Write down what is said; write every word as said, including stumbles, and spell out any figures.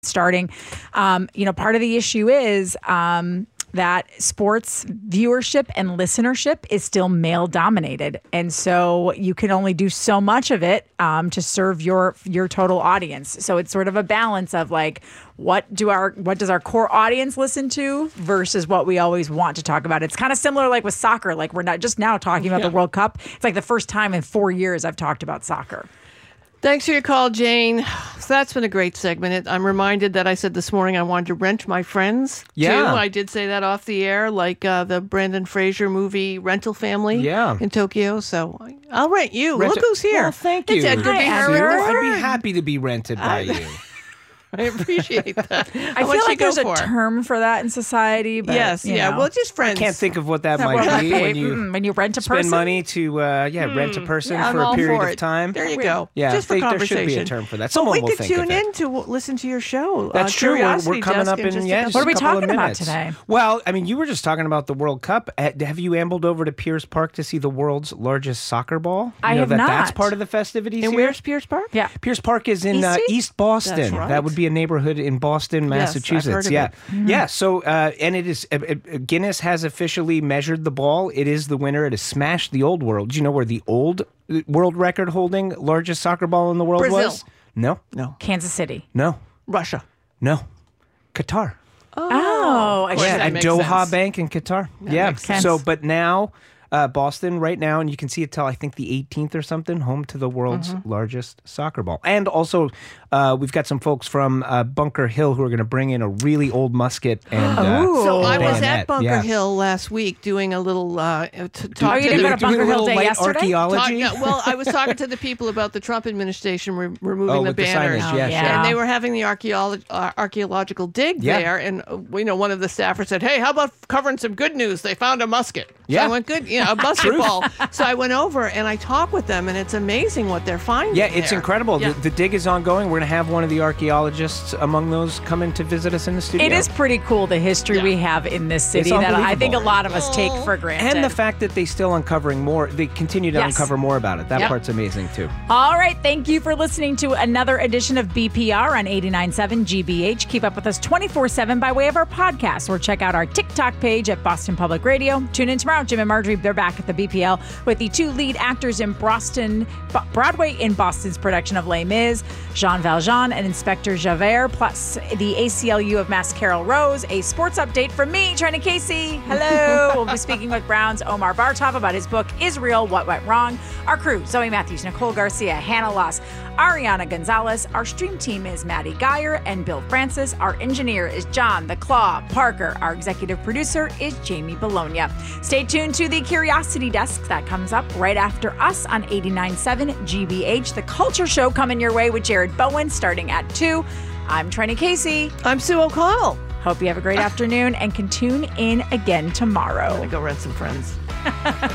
starting. Um, you know, part of the issue is um, that sports viewership and listenership is still male dominated. And so you can only do so much of it um, to serve your your total audience. So it's sort of a balance of like, what do our what does our core audience listen to versus what we always want to talk about. It's kind of similar like with soccer. Like we're not just now talking about yeah. the World Cup. It's like the first time in four years I've talked about soccer. Thanks for your call, Jane. So that's been a great segment. It, I'm reminded that I said this morning I wanted to rent my friends, Yeah. too. I did say that off the air, like uh, the Brendan Fraser movie Rental Family Yeah. in Tokyo. So I'll rent you. Rent Look a- who's here. Well, thank It's you. Edgar Hi, B. Edgar. Harwood. I'd be happy to be rented by you. I appreciate that. I feel like there's a term for that in society. But, Yes, you yeah. know. Well, just friends. Can't think of what that That might might be be. when you Mm, when you rent a spend person? money to uh, yeah rent a person Yeah, I'm for a all period for of it. time. There you go. Yeah, just for they- there conversation. should be a term for that. But Someone we will could think of tune it. in to w- listen to your show. That's uh, true. We're, Curiosity we're coming Desk up in, just a yeah, couple- just What are we a couple talking of about minutes. today? Well, I mean, you were just talking about the World Cup. Uh, Have you ambled over to Pierce Park to see the world's largest soccer ball? You I know have that not. That's part of the festivities And here. where's Pierce Park? Yeah. Pierce Park is in uh, East East Boston. That's right. That would be a neighborhood in Boston, Yes, I've Massachusetts. heard of yeah, it. yeah. So, uh, and it is uh, uh, Guinness has officially measured the ball. It is the winner. It has smashed the old world. Do you know where the old uh, world record holding largest soccer ball in the world Brazil. was? No, No. Kansas City. no, Russia. no. Qatar. Oh, I course should- that At makes Doha sense. Bank in Qatar. yeah. makes sense. So, but now. Uh, Boston right now, and you can see it till I think the eighteenth or something, home to the world's Mm-hmm. largest soccer ball. And also, uh, we've got some folks from uh, Bunker Hill who are going to bring in a really old musket and uh, Ooh. So I was bayonet. at Bunker Yeah. Hill last week doing a little uh, to talk Oh, you to didn't the go to Doing Bunker a Hill little Day light yesterday? archaeology. Talk- no, well, I was talking to the people about the Trump administration re- removing Oh, the with the banners, signage, yeah, Yeah. sure. and they were having the archeolo- uh, archaeological dig Yeah. there. And uh, you know, one of the staffers said, "Hey, how about covering some good news? They found a musket." So Yeah. I went, "Good, you know, a musket ball." So I went over and I talked with them, and it's amazing what they're finding. Yeah, it's there. incredible. Yeah. The, the dig is ongoing. We're going to have one of the archaeologists among those come in to visit us in the studio. It is pretty cool, the history Yeah. we have in this city It's that I think a unbelievable. lot of us take for granted. And the fact that they still uncovering more, they continue to Yes. uncover more about it. That Yep. part's amazing too. All right, thank you for listening to another edition of B P R on eighty-nine point seven G B H. Keep up with us twenty-four seven by way of our podcast, or check out our TikTok page at Boston Public Radio. Tune in tomorrow. Jim and Marjorie, they're back at the B P L with the two lead actors in Boston, Broadway in Boston's production of Les Mis, Jean Valjean and Inspector Javert, plus the A C L U of Mass Carol Rose. A sports update from me, Trina Casey. Hello. We'll be speaking with Brown's Omar Bartov about his book, Israel, What Went Wrong. Our crew, Zoe Matthews, Nicole Garcia, Hannah Loss, Ariana Gonzalez. Our stream team is Maddie Geyer and Bill Francis. Our engineer is John the Claw Parker. Our executive producer is Jamie Bologna. Stay tuned to the Curiosity Desk. That comes up right after us on eighty-nine point seven G B H. The Culture Show coming your way with Jared Bowen starting at two. I'm Trina Casey. I'm Sue O'Connell. Hope you have a great afternoon and can tune in again tomorrow. I'm gonna go rent some friends.